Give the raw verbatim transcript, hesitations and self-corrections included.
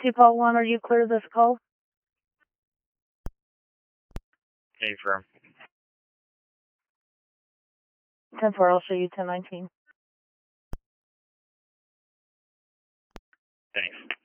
Seaport one, are you clear of this call? Hey, firm. ten four, I'll show you ten nineteen. Thanks.